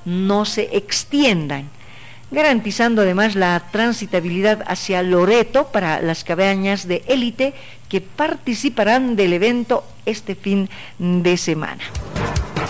no se extiendan, garantizando además la transitabilidad hacia Loreto para las cabañas de élite que participarán del evento este fin de semana.